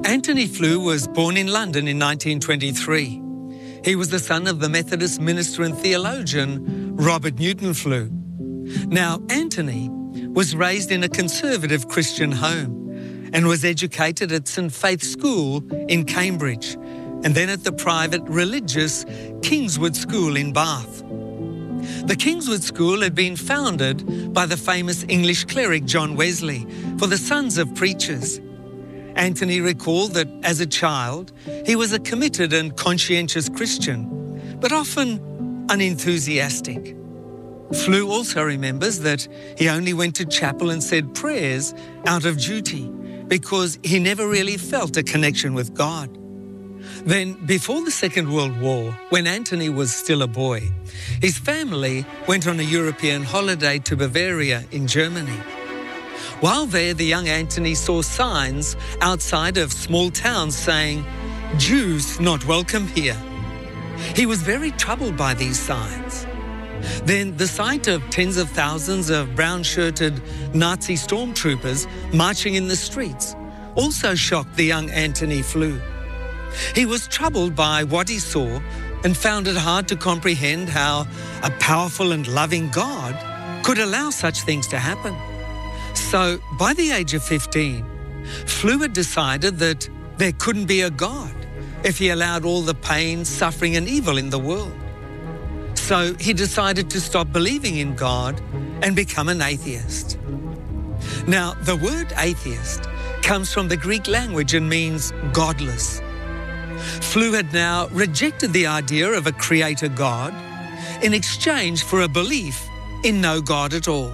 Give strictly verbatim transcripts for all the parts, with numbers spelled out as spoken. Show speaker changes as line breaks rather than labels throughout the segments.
Antony Flew was born in London in nineteen twenty-three. He was the son of the Methodist minister and theologian Robert Newton Flew. Now, Antony was raised in a conservative Christian home and was educated at Saint Faith's School in Cambridge and then at the private religious Kingswood School in Bath. The Kingswood School had been founded by the famous English cleric John Wesley for the sons of preachers. Antony recalled that as a child, he was a committed and conscientious Christian, but often unenthusiastic. Flew also remembers that he only went to chapel and said prayers out of duty because he never really felt a connection with God. Then, before the Second World War, when Antony was still a boy, his family went on a European holiday to Bavaria in Germany. While there, the young Antony saw signs outside of small towns saying, "Jews not welcome here." He was very troubled by these signs. Then the sight of tens of thousands of brown-shirted Nazi stormtroopers marching in the streets also shocked the young Antony Flew. He was troubled by what he saw and found it hard to comprehend how a powerful and loving God could allow such things to happen. So, by the age of fifteen, Flew had decided that there couldn't be a God if he allowed all the pain, suffering and evil in the world. So he decided to stop believing in God and become an atheist. Now, the word atheist comes from the Greek language and means godless. Flew had now rejected the idea of a creator God in exchange for a belief in no God at all.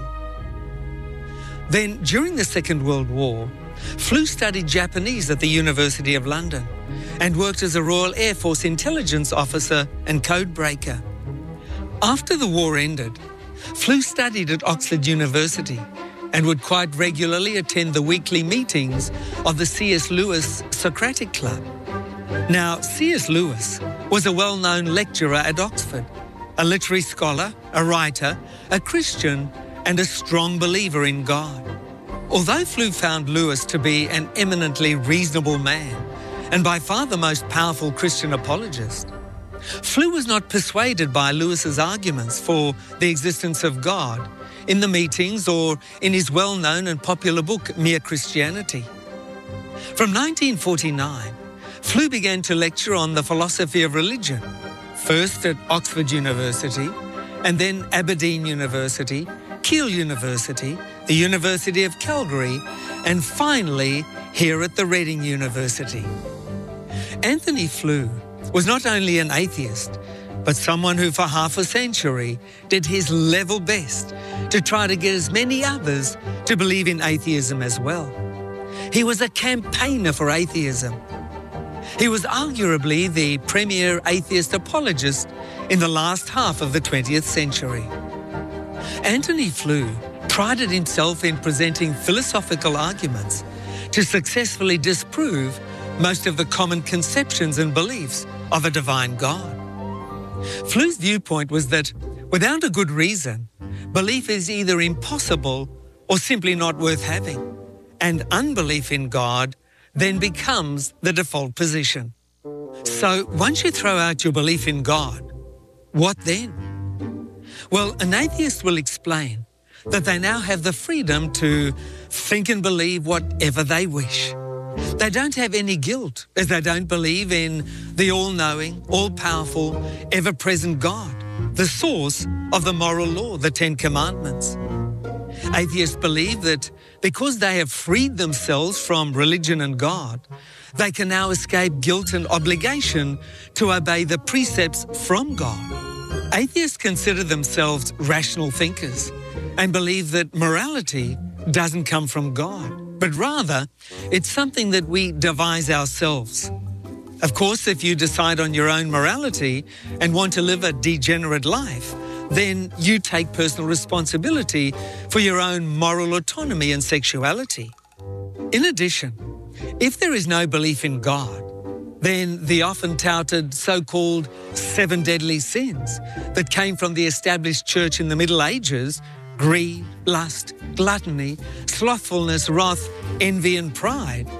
Then, during the Second World War, Flew studied Japanese at the University of London and worked as a Royal Air Force intelligence officer and codebreaker. After the war ended, Flew studied at Oxford University and would quite regularly attend the weekly meetings of the C S Lewis Socratic Club. Now, C S Lewis was a well-known lecturer at Oxford, a literary scholar, a writer, a Christian, and a strong believer in God. Although Flew found Lewis to be an eminently reasonable man and by far the most powerful Christian apologist, Flew was not persuaded by Lewis's arguments for the existence of God in the meetings or in his well-known and popular book, Mere Christianity. From nineteen forty-nine, Flew began to lecture on the philosophy of religion, first at Oxford University, and then Aberdeen University, Keele University, the University of Calgary, and finally here at the Reading University. Antony Flew was not only an atheist, but someone who for half a century did his level best to try to get as many others to believe in atheism as well. He was a campaigner for atheism. He was arguably the premier atheist apologist in the last half of the twentieth century. Antony Flew prided himself in presenting philosophical arguments to successfully disprove most of the common conceptions and beliefs of a divine God. Flew's viewpoint was that without a good reason, belief is either impossible or simply not worth having, and unbelief in God then becomes the default position. So once you throw out your belief in God, what then? Well, an atheist will explain that they now have the freedom to think and believe whatever they wish. They don't have any guilt as they don't believe in the all-knowing, all-powerful, ever-present God, the source of the moral law, the Ten Commandments. Atheists believe that because they have freed themselves from religion and God, they can now escape guilt and obligation to obey the precepts from God. Atheists consider themselves rational thinkers and believe that morality doesn't come from God, but rather it's something that we devise ourselves. Of course, if you decide on your own morality and want to live a degenerate life, then you take personal responsibility for your own moral autonomy and sexuality. In addition, if there is no belief in God, then the often touted so-called seven deadly sins that came from the established church in the Middle Ages, greed, lust, gluttony, slothfulness, wrath, envy and pride,